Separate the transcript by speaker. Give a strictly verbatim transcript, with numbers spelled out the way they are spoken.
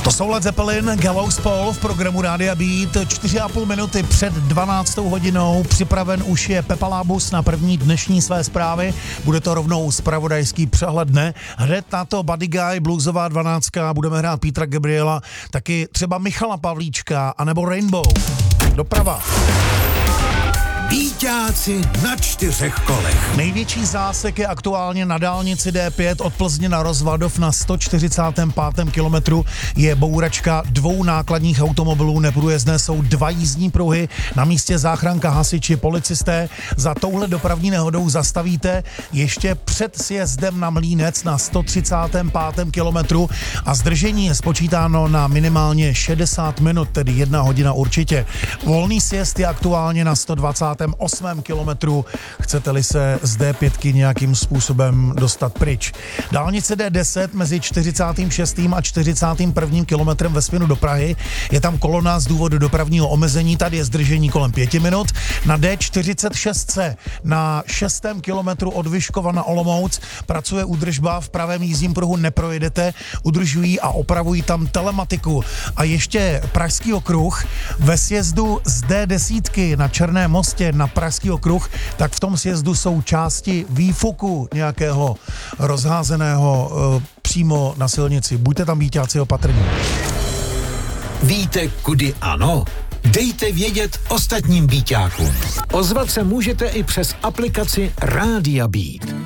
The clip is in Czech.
Speaker 1: To jsou Led Zeppelin, Gallows Pole v programu Rádia Beat. Čtyři a půl minuty před dvanáctou hodinou. Připraven už je Pepa Lábus na první dnešní své zprávy. Bude to rovnou zpravodajský přehled dne. Hned na to Buddy Guy, bluesová dvanáctka. Budeme hrát Petra Gabriela, taky třeba Michala Pavlíčka, anebo Rainbow. Doprava.
Speaker 2: Bíťáci na čtyřech kolech.
Speaker 1: Největší zásek je aktuálně na dálnici D pět od Plzně na Rozvadov na sto čtyřicátém pátém kilometru. Je bouračka dvou nákladních automobilů, neprůjezdné jsou dva jízdní pruhy, na místě záchranka, hasiči, policisté. Za touhle dopravní nehodou zastavíte ještě před sjezdem na Mlýnec na sto třicátém pátém kilometru a zdržení je spočítáno na minimálně šedesát minut, tedy jedna hodina určitě. Volný sjezd je aktuálně na sto dvacátém osmém kilometru, chcete-li se z D pět nějakým způsobem dostat pryč. Dálnice D deset mezi čtyřicátým šestým a čtyřicátým prvním kilometrem ve směru do Prahy. Je tam kolona z důvodu dopravního omezení, tady je zdržení kolem pěti minut. Na D čtyřicet šest na šestém kilometru od Vyškova na Olomouc pracuje údržba, v pravém jízdním pruhu neprojedete, udržují a opravují tam telematiku. A ještě Pražský okruh ve sjezdu z D deset na Černém mostě na Pražský okruh, tak v tom sjezdu jsou části výfuku nějakého rozházeného e, přímo na silnici. Buďte tam, bíťáci, opatrní.
Speaker 2: Víte, kudy ano? Dejte vědět ostatním bíťákům. Ozvat se můžete i přes aplikaci Rádia Beat.